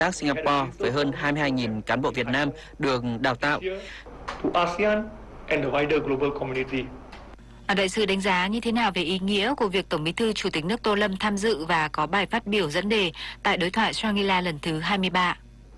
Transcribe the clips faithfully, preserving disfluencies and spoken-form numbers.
tác Singapore với hơn hai mươi hai nghìn cán bộ Việt Nam được đào tạo. Đại sứ đánh giá như thế nào về ý nghĩa của việc Tổng Bí thư Chủ tịch nước Tô Lâm tham dự và có bài phát biểu dẫn đề tại đối thoại Shangri-La lần thứ hai mươi ba?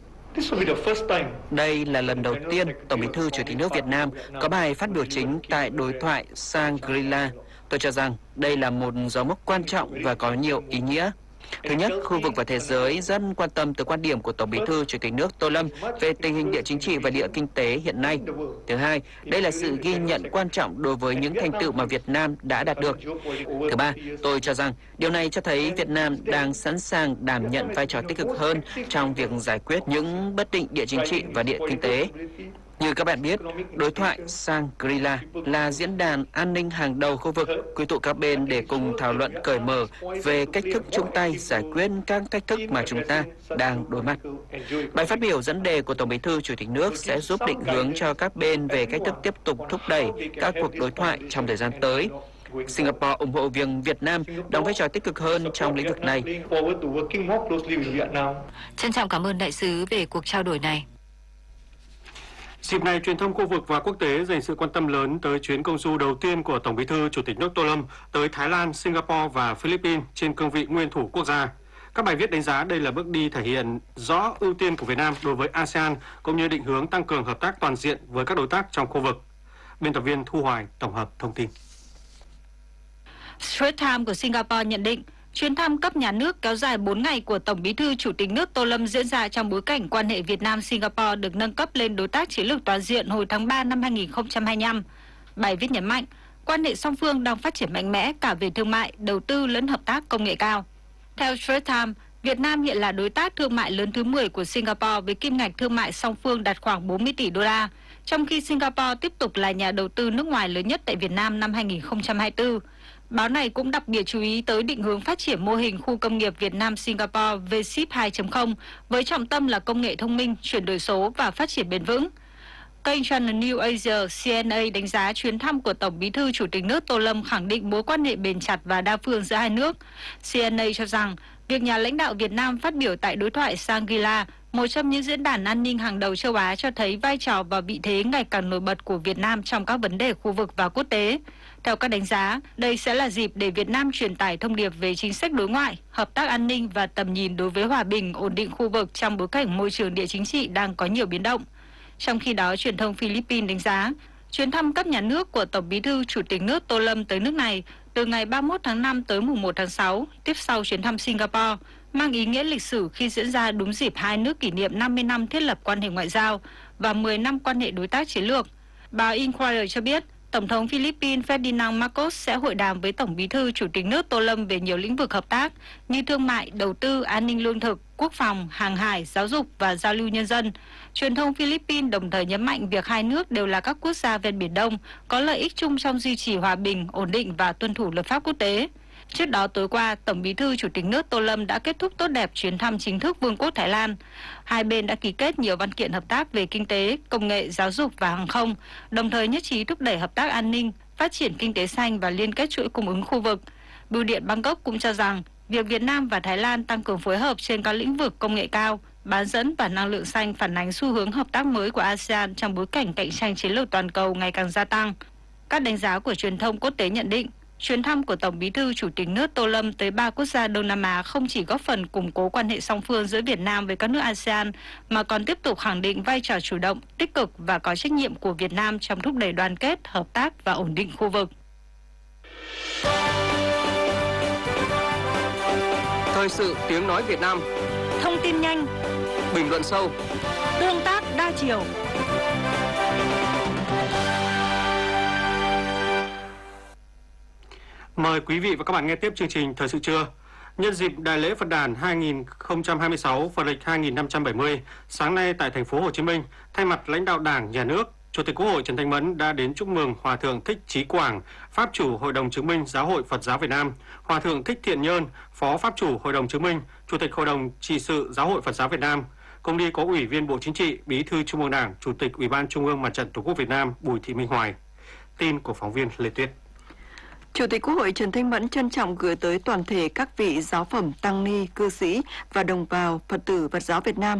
Đây là lần đầu tiên Tổng Bí thư Chủ tịch nước Việt Nam có bài phát biểu chính tại đối thoại Shangri-La. Tôi cho rằng đây là một dấu mốc quan trọng và có nhiều ý nghĩa. Thứ nhất, khu vực và thế giới rất quan tâm tới quan điểm của Tổng Bí thư Chủ tịch nước Tô Lâm về tình hình địa chính trị và địa kinh tế hiện nay. Thứ hai, đây là sự ghi nhận quan trọng đối với những thành tựu mà Việt Nam đã đạt được. Thứ ba, tôi cho rằng điều này cho thấy Việt Nam đang sẵn sàng đảm nhận vai trò tích cực hơn trong việc giải quyết những bất định địa chính trị và địa kinh tế. Như các bạn biết, đối thoại Shangri-La là diễn đàn an ninh hàng đầu khu vực, quy tụ các bên để cùng thảo luận cởi mở về cách thức chung tay giải quyết các thách thức mà chúng ta đang đối mặt. Bài phát biểu dẫn đề của Tổng Bí thư Chủ tịch nước sẽ giúp định hướng cho các bên về cách thức tiếp tục thúc đẩy các cuộc đối thoại trong thời gian tới. Singapore ủng hộ việc Việt Nam đóng vai trò tích cực hơn trong lĩnh vực này. Trân trọng cảm ơn đại sứ về cuộc trao đổi này. Dịp này, truyền thông khu vực và quốc tế dành sự quan tâm lớn tới chuyến công du đầu tiên của Tổng Bí thư Chủ tịch nước Tô Lâm tới Thái Lan, Singapore và Philippines trên cương vị nguyên thủ quốc gia. Các bài viết đánh giá đây là bước đi thể hiện rõ ưu tiên của Việt Nam đối với a sê an cũng như định hướng tăng cường hợp tác toàn diện với các đối tác trong khu vực. Biên tập viên Thu Hoài tổng hợp thông tin. Straits Times của Singapore nhận định, chuyến thăm cấp nhà nước kéo dài bốn ngày của Tổng Bí thư Chủ tịch nước Tô Lâm diễn ra trong bối cảnh quan hệ Việt Nam-Singapore được nâng cấp lên đối tác chiến lược toàn diện hồi tháng ba năm hai nghìn không trăm hai mươi lăm. Bài viết nhấn mạnh, quan hệ song phương đang phát triển mạnh mẽ cả về thương mại, đầu tư lẫn hợp tác công nghệ cao. Theo Straits Times, Việt Nam hiện là đối tác thương mại lớn thứ mười của Singapore với kim ngạch thương mại song phương đạt khoảng bốn mươi tỷ đô la, trong khi Singapore tiếp tục là nhà đầu tư nước ngoài lớn nhất tại Việt Nam năm hai nghìn không trăm hai mươi tư. Báo này cũng đặc biệt chú ý tới định hướng phát triển mô hình khu công nghiệp Việt Nam-Singapore V S I P hai chấm không với trọng tâm là công nghệ thông minh, chuyển đổi số và phát triển bền vững. Kênh Channel News Asia C N A đánh giá chuyến thăm của Tổng Bí thư Chủ tịch nước Tô Lâm khẳng định mối quan hệ bền chặt và đa phương giữa hai nước. C N A cho rằng, việc nhà lãnh đạo Việt Nam phát biểu tại đối thoại Shangri-La, một trong những diễn đàn an ninh hàng đầu châu Á, cho thấy vai trò và vị thế ngày càng nổi bật của Việt Nam trong các vấn đề khu vực và quốc tế. Theo các đánh giá, đây sẽ là dịp để Việt Nam truyền tải thông điệp về chính sách đối ngoại, hợp tác an ninh và tầm nhìn đối với hòa bình, ổn định khu vực trong bối cảnh môi trường địa chính trị đang có nhiều biến động. Trong khi đó, truyền thông Philippines đánh giá, chuyến thăm cấp nhà nước của Tổng Bí thư Chủ tịch nước Tô Lâm tới nước này từ ngày ba mươi mốt tháng năm tới mùng một tháng sáu, tiếp sau chuyến thăm Singapore, mang ý nghĩa lịch sử khi diễn ra đúng dịp hai nước kỷ niệm năm mươi năm thiết lập quan hệ ngoại giao và mười năm quan hệ đối tác chiến lược. Báo Inquirer cho biết, Tổng thống Philippines Ferdinand Marcos sẽ hội đàm với Tổng Bí thư Chủ tịch nước Tô Lâm về nhiều lĩnh vực hợp tác như thương mại, đầu tư, an ninh lương thực, quốc phòng, hàng hải, giáo dục và giao lưu nhân dân. Truyền thông Philippines đồng thời nhấn mạnh việc hai nước đều là các quốc gia ven Biển Đông, có lợi ích chung trong duy trì hòa bình, ổn định và tuân thủ luật pháp quốc tế. Trước đó tối qua, Tổng Bí thư Chủ tịch nước Tô Lâm đã kết thúc tốt đẹp chuyến thăm chính thức Vương quốc Thái Lan. Hai bên đã ký kết nhiều văn kiện hợp tác về kinh tế, công nghệ, giáo dục và hàng không, đồng thời nhất trí thúc đẩy hợp tác an ninh, phát triển kinh tế xanh và liên kết chuỗi cung ứng khu vực. Bưu điện Bangkok cũng cho rằng, việc Việt Nam và Thái Lan tăng cường phối hợp trên các lĩnh vực công nghệ cao, bán dẫn và năng lượng xanh phản ánh xu hướng hợp tác mới của a sê an trong bối cảnh cạnh tranh chiến lược toàn cầu ngày càng gia tăng. Các đánh giá của truyền thông quốc tế nhận định, chuyến thăm của Tổng Bí thư Chủ tịch nước Tô Lâm tới ba quốc gia Đông Nam Á không chỉ góp phần củng cố quan hệ song phương giữa Việt Nam với các nước a sê an, mà còn tiếp tục khẳng định vai trò chủ động, tích cực và có trách nhiệm của Việt Nam trong thúc đẩy đoàn kết, hợp tác và ổn định khu vực. Thời sự tiếng nói Việt Nam. Thông tin nhanh, bình luận sâu, tương tác đa chiều. Mời quý vị và các bạn nghe tiếp chương trình Thời sự trưa. Nhân dịp Đại lễ Phật đản hai nghìn không trăm hai mươi sáu Phật lịch hai nghìn năm trăm bảy mươi, sáng nay tại thành phố Hồ Chí Minh, thay mặt lãnh đạo Đảng, Nhà nước, Chủ tịch Quốc hội Trần Thanh Mẫn đã đến chúc mừng Hòa thượng Thích Chí Quảng, Pháp chủ Hội đồng Chứng minh Giáo hội Phật giáo Việt Nam, Hòa thượng Thích Thiện Nhơn, Phó Pháp chủ Hội đồng Chứng minh, Chủ tịch Hội đồng Trị sự Giáo hội Phật giáo Việt Nam. Cùng đi có Ủy viên Bộ Chính trị, Bí thư Trung ương Đảng, Chủ tịch Ủy ban Trung ương Mặt trận Tổ quốc Việt Nam Bùi Thị Minh Hoài. Tin của phóng viên Lê Tuyết. Chủ tịch Quốc hội Trần Thanh Mẫn trân trọng gửi tới toàn thể các vị giáo phẩm tăng ni, cư sĩ và đồng bào Phật tử Phật giáo Việt Nam